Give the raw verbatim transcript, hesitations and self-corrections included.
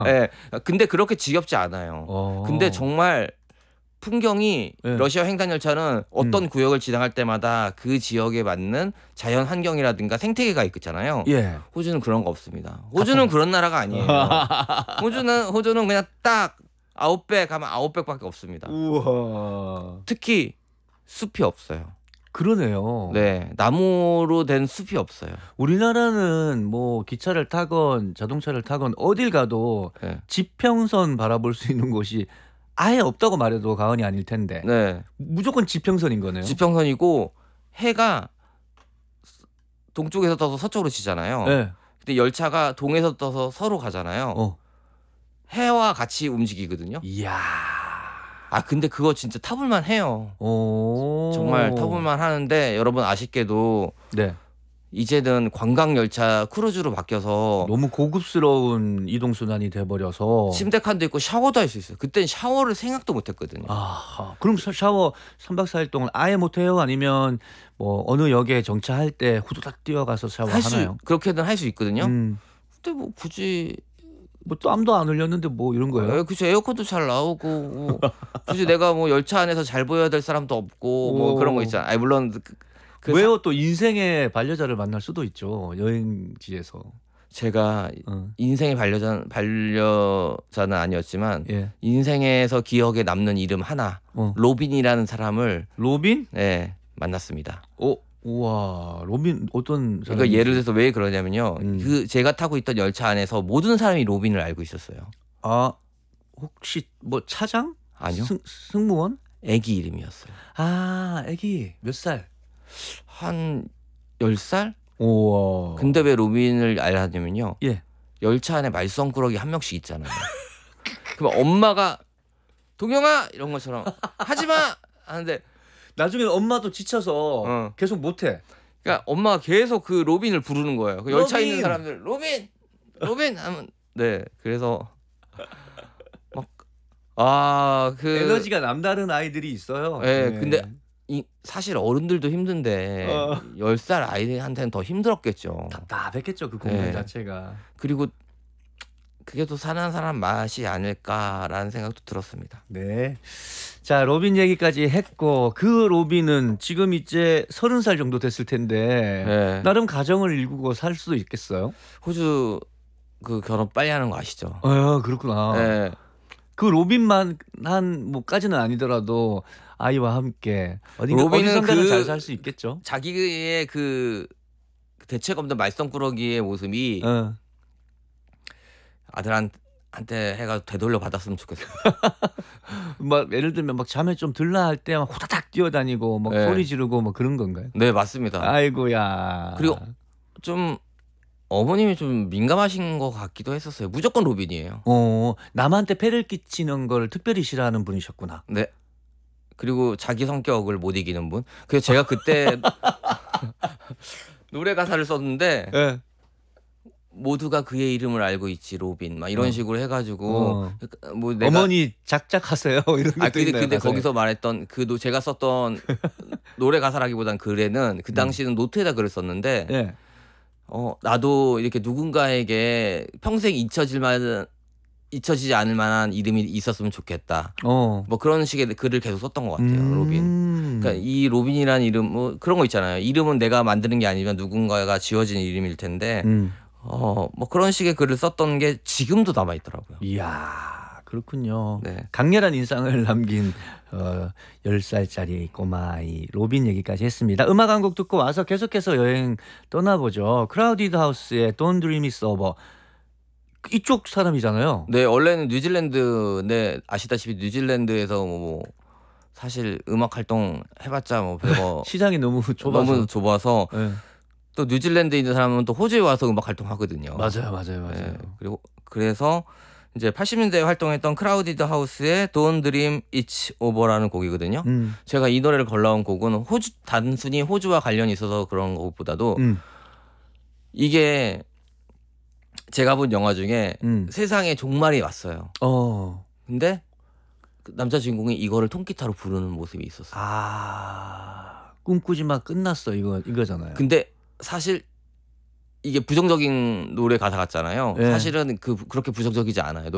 예. 근데 그렇게 지겹지 않아요. 어. 근데 정말 풍경이 예. 러시아 횡단 열차는 어떤 음. 구역을 지나갈 때마다 그 지역에 맞는 자연 환경이라든가 생태계가 있잖아요. 예. 호주는 그런 거 없습니다. 호주는 그런 나라가 아니에요. 호주는 호주는 그냥 딱 아웃백 가면 아웃백밖에 없습니다. 우와. 특히 숲이 없어요. 그러네요. 네. 나무로 된 숲이 없어요. 우리나라는 뭐 기차를 타건 자동차를 타건 어딜 가도 네. 지평선 바라볼 수 있는 곳이 아예 없다고 말해도 과언이 아닐 텐데. 네. 무조건 지평선인 거네요. 지평선이고 해가 동쪽에서 떠서 서쪽으로 지잖아요. 예. 근데 열차가 동에서 떠서 서로 가잖아요. 어. 해와 같이 움직이거든요. 이야. 아 근데 그거 진짜 타볼만 해요. 오. 정말 타볼만 하는데 여러분 아쉽게도 네. 이제는 관광 열차 크루즈로 바뀌어서 너무 고급스러운 이동 수단이 돼 버려서 침대 칸도 있고 샤워도 할 수 있어요. 그땐 샤워를 생각도 못 했거든요. 아, 그럼 샤- 샤워 삼 박 사 일 동안 아예 못 해요? 아니면 뭐 어느 역에 정차할 때 후두닥 뛰어가서 할 수 샤워하나요? 그렇게는 할 수 있거든요. 음. 근데 뭐 굳이 뭐 땀도 안 흘렸는데 뭐 이런 거예요? 에, 그쵸 에어컨도 잘 나오고 뭐 굳이 내가 뭐 열차 안에서 잘 보여야 될 사람도 없고 뭐 오. 그런 거 있잖아. 아니 물론 그, 그 사- 왜요? 또 인생의 반려자를 만날 수도 있죠. 여행지에서. 제가 어. 인생의 반려자 반려자는 아니었지만 예. 인생에서 기억에 남는 이름 하나 어. 로빈이라는 사람을 로빈? 네, 만났습니다. 어, 우와. 로빈 어떤 사람? 그러니까 예를 들어서 왜 그러냐면요. 음. 그 제가 타고 있던 열차 안에서 모든 사람이 로빈을 알고 있었어요. 아, 혹시 뭐 차장? 아니요. 승, 승무원? 애기 이름이었어요. 아, 애기 몇 살? 한 열 살? 우와. 근데 왜 로빈을 알았냐면요. 예. 열차 안에 말썽꾸러기 한 명씩 있잖아요. 그럼 엄마가 동영아 이런 것처럼 하지 마 하는데 나중에 엄마도 지쳐서 어. 계속 못 해. 그러니까 엄마가 계속 그 로빈을 부르는 거예요. 그 열차에 있는 로빈! 사람들 로빈 로빈 하면 네 그래서 막 아 그 에너지가 남다른 아이들이 있어요. 예, 네. 근데 이 사실 어른들도 힘든데 어. 열 살 아이한테는 더 힘들었겠죠. 답답했겠죠 그 공간 네. 자체가. 그리고 그게 또 사는 사람 맛이 아닐까라는 생각도 들었습니다. 네. 자, 로빈 얘기까지 했고 그 로빈은 지금 이제 서른 살 정도 됐을 텐데 네. 나름 가정을 일구고 살 수도 있겠어요. 호주 그 결혼 빨리 하는 거 아시죠? 아, 그렇구나. 네. 그 로빈만 한 뭐까지는 아니더라도 아이와 함께 어딘가 로빈은 어디선가는 그- 잘 살 수 있겠죠. 자기의 그 대책 없는 말썽꾸러기의 모습이 어. 아들한테 해가 되돌려 받았으면 좋겠어요. 막 예를 들면 막 잠에 좀 들라 할 때 막 후다닥 뛰어다니고 막 네. 소리 지르고 뭐 그런 건가요? 네 맞습니다. 아이고야. 그리고 좀 어머님이 좀 민감하신 것 같기도 했었어요. 무조건 로빈이에요. 어, 남한테 폐를 끼치는 걸 특별히 싫어하는 분이셨구나. 네. 그리고 자기 성격을 못 이기는 분. 그래서 제가 그때 노래 가사를 썼는데 예. 모두가 그의 이름을 알고 있지 로빈 막 이런 어. 식으로 해가지고 어. 뭐 내가 어머니 작작하세요 이런 게 아 근데 있나요, 근데 가사에? 거기서 말했던 그 노, 제가 썼던 노래 가사라기보단 글에는 그 당시는 노트에다 글을 썼는데 예. 어 나도 이렇게 누군가에게 평생 잊혀질 만한 잊혀지지 않을 만한 이름이 있었으면 좋겠다. 어. 뭐 그런 식의 글을 계속 썼던 것 같아요. 로빈. 음. 그러니까 이 로빈이라는 이름 뭐 그런 거 있잖아요. 이름은 내가 만드는 게 아니면 누군가가 지어진 이름일 텐데 음. 어 뭐 그런 식의 글을 썼던 게 지금도 남아 있더라고요. 이야, 그렇군요. 네. 강렬한 인상을 남긴 어, 열 살짜리 꼬마아이 로빈 얘기까지 했습니다. 음악 한 곡 듣고 와서 계속해서 여행 떠나보죠. 크라우디드 하우스의 Don't Dream It's Over. 이쪽 사람이잖아요. 네, 원래는 뉴질랜드, 네, 아시다시피 뉴질랜드에서 뭐 사실 음악 활동 해봤자 뭐 별거 시장이 너무 좁아서. 너무 좁아서 예. 또 뉴질랜드에 있는 사람은 또 호주에 와서 음악 활동하거든요. 맞아요, 맞아요, 맞아요. 네, 그리고 그래서 이제 팔십 년대에 활동했던 크라우디드 하우스의 Don't Dream It's Over라는 곡이거든요. 음, 제가 이 노래를 골라온 곡은 호주 단순히 호주와 관련이 있어서 그런 것보다도 음, 이게 제가 본 영화 중에 음. 세상에 종말이 왔어요. 어, 근데 그 남자 주인공이 이거를 통기타로 부르는 모습이 있었어요. 아, 꿈꾸지 마 끝났어 이거 이거잖아요. 근데 사실 이게 부정적인 노래 가사 같잖아요. 네. 사실은 그 그렇게 부정적이지 않아요.